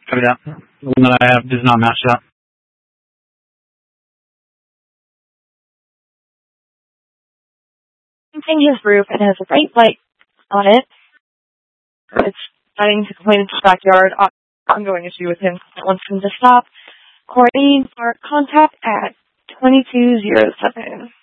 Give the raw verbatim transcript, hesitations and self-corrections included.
Copy that. The one that I have does not match that. Painting his roof and has a bright light on it. It's starting to complain in his backyard. Ongoing issue with him. That wants him to stop. Coordinating for contact at twenty-two oh seven.